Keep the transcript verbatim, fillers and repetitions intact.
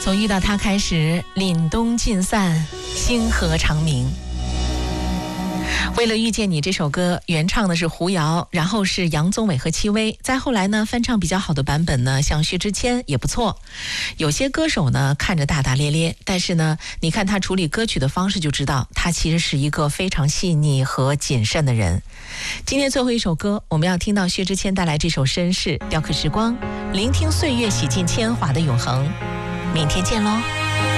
从遇到他开始，凛冬尽散，星河长明。为了遇见你这首歌，原唱的是胡瑶，然后是杨宗纬和戚薇，再后来呢，翻唱比较好的版本呢，像薛之谦也不错。有些歌手呢看着大大咧咧，但是呢，你看他处理歌曲的方式就知道，他其实是一个非常细腻和谨慎的人。今天最后一首歌，我们要听到薛之谦带来这首《绅士》，雕刻时光，聆听岁月洗尽铅华的永恒。明天见喽。